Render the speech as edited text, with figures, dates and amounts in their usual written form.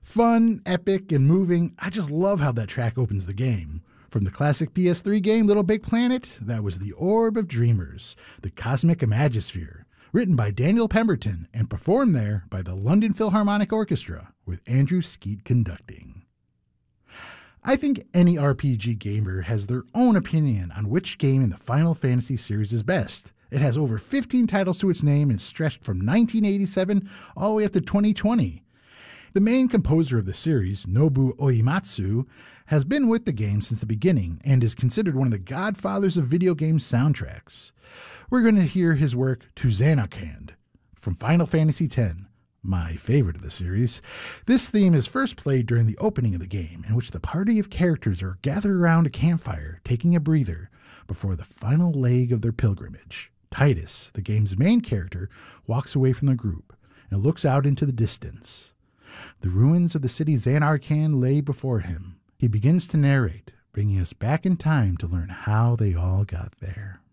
Fun, epic, and moving. I just love how that track opens the game. From the classic PS3 game Little Big Planet, that was The Orb of Dreamers, the Cosmic Imagisphere, written by Daniel Pemberton and performed there by the London Philharmonic Orchestra, with Andrew Skeet conducting. I think any RPG gamer has their own opinion on which game in the Final Fantasy series is best. It has over 15 titles to its name and stretched from 1987 all the way up to 2020. The main composer of the series, Nobu Uematsu, has been with the game since the beginning and is considered one of the godfathers of video game soundtracks. We're going to hear his work To Zanarkand from Final Fantasy X, my favorite of the series. This theme is first played during the opening of the game, in which the party of characters are gathered around a campfire, taking a breather before the final leg of their pilgrimage. Titus, the game's main character, walks away from the group and looks out into the distance. The ruins of the city Zanarkand lay before him. He begins to narrate, bringing us back in time to learn how they all got there.